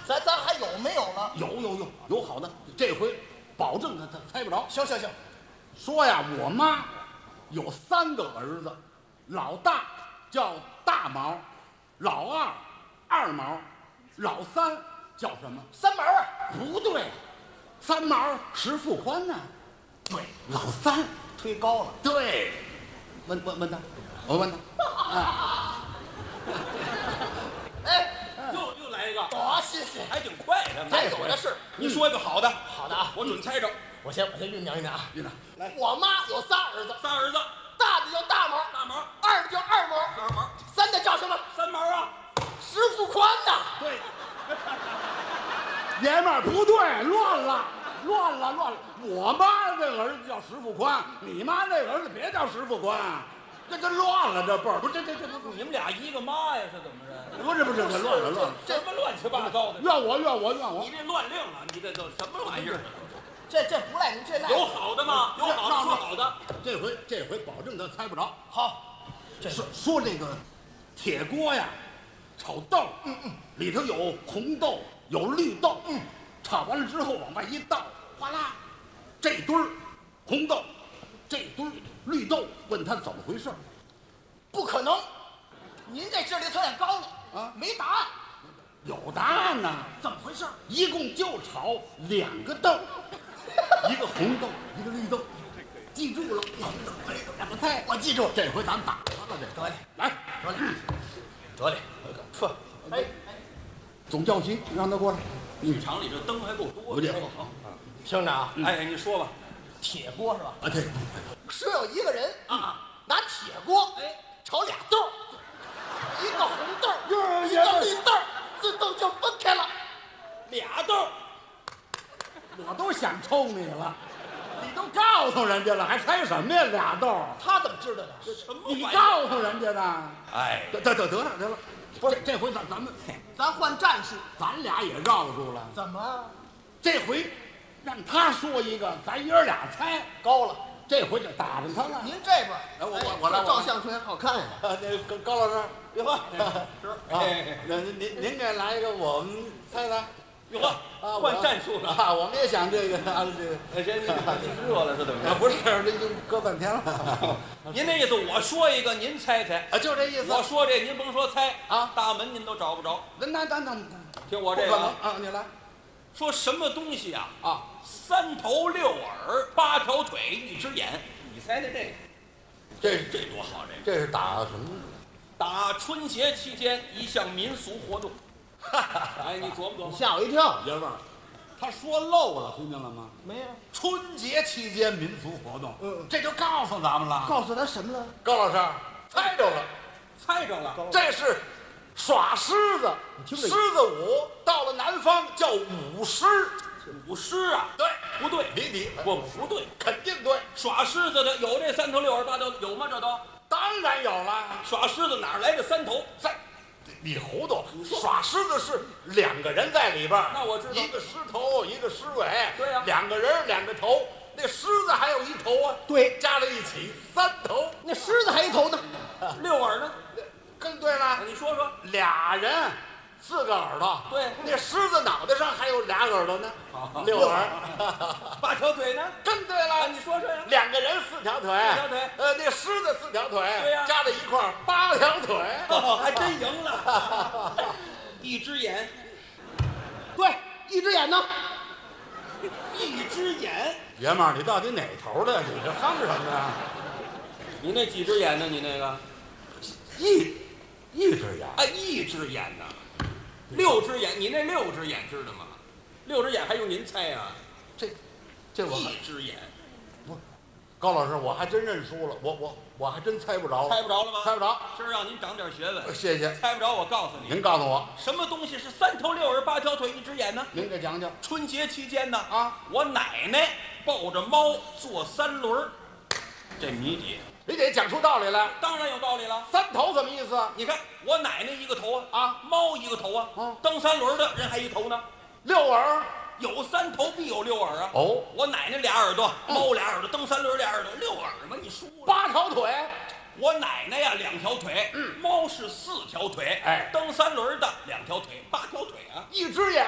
咱还有没有了？ 有好的，这回保证他猜不着。 行， 说呀，我妈有3个儿子，老大叫大毛，老二二毛，老三叫什么？ 三毛啊？ 不对，三毛石富宽呢？ 对， 老三推高了。 对，问他，我问他。 哎， 又来一个， 好，谢谢。 还挺快的。 咱有的是。 你说一个好的， 好的啊， 我准猜着。 我先酝酿啊。 院长， 来， 我妈有仨儿子， 仨儿子， 大的叫大毛， 大毛， 二的叫二毛， 二毛， 三的叫什么？ 三毛啊。 石富宽呐。 对，爷们儿不对，乱了。我妈这个儿子叫石富宽，你妈那个儿子别叫石富宽，这乱了，这辈儿不这你们俩一个妈呀？是怎么着？ 不是，这乱了。 这什么乱七八糟的？ 怨我！ 你这乱令啊！你这都什么玩意儿？ 这不赖您，这赖有好的吗？有好的说好的。 这回保证他猜不着。 好。 说这个铁锅呀，炒豆，里头有红豆，有绿豆，炒完了之后往外一倒，哗啦，这堆儿红豆，这堆儿绿豆，问他怎么回事？ 不可能，您这智力测验高了啊， 没答案。 有答案呢。 怎么回事？ 一共就炒2个豆，一个红豆，一个绿豆，记住了。两个菜， 我记住。 这回咱打他了，这得嘞， 来， 得嘞，呵， 哎， 总教习让他过来。 剧场里这灯还够多。 我这好。 听着啊， 哎，你说吧。 铁锅是吧？ 啊，对， 是有一个人啊， 拿铁锅炒俩豆，一个红豆，一个绿豆，自动就分开了。 俩豆， 我都想抽你了，你都告诉人家了，还猜什么呀？俩豆， 他怎么知道的？ 什么你玩意儿？ 告诉人家的。 哎， 得了，不是这回咱们咱换战术。 咱俩也绕住了。 怎么这回让他说一个，咱爷俩猜。 高了？ 这回就打着他了。 您这边， 我来， 照相片好看呀。 那高老师， 哟呵， 是啊，您给来一个，我们猜猜。 哟呵，换战术了。 啊！我们也想这个谁热了是怎么着？ 不是，这就搁半天了。 您那意思，我说一个，您猜猜。 啊，就这意思。 我说这，您甭说猜啊， 大门您都找不着。 那听我这个啊，你来。 说什么东西啊？ 啊 ，3头6耳8条腿1只眼，你猜猜这个？这多好！ 这是打什么？ 打春节期间一项民俗活动。哎，你琢磨琢磨。 吓我一跳。 爷们儿，他说漏了，听见了吗？ 没有。 春节期间民俗活动，这就告诉咱们了。 告诉他什么了？ 高老师猜着了， 猜着了。 这是耍狮子，狮子舞，到了南方叫舞狮。 舞狮啊？ 对， 不对， 离题， 不对， 肯定对。 耍狮子的有这3头6耳8条，有吗？这都当然有了。 耍狮子哪来的3头？ 你糊涂！耍狮子是2个人在里边， 那我知道， 一个狮头，一个狮尾。 对呀 ，2个人2个头，那狮子还有1头啊。 对， 加在一起3头。 那狮子还一头呢 ，6耳呢？ 更对了。 你说说 ，2人4个耳朵。 对， 那狮子脑袋上还有俩耳朵呢，6耳。 8条腿呢？ 更对了。 你说说呀。 2个人4条腿。 4条腿。 那狮子4条腿。 对呀， 加在一块儿8条腿。 还真赢了。1只眼。 对，1只眼呢 ？1只眼。 爷们儿，你到底哪头的？你这哼什么呀？ 你那几只眼呢？你那个一只眼。 啊，1只眼呢？6只眼，你那6只眼知道吗？6只眼还用您猜啊？ 这我 1只眼。 不，高老师，我还真认输了，我还真猜不着。 猜不着了吗？ 猜不着。 今儿让您长点学问。 谢谢。 猜不着，我告诉你。 您告诉我， 什么东西是3头6耳8条腿1只眼呢？ 您给讲讲。 春节期间呢， 啊， 我奶奶抱着猫坐3轮，这谜底。 你得讲出道理来。 当然有道理了。 3头什么意思？ 你看，我奶奶1个头啊， 猫1个头啊，蹬3轮的人还1头呢。 6耳， 有3头必有6耳啊。 哦， 我奶奶俩耳朵，猫俩耳朵，蹬3轮俩耳朵，6耳嘛，你输了。 8条腿。 我奶奶呀2条腿，猫是4条腿， 哎， 蹬3轮的2条腿，8条腿啊。 1只眼。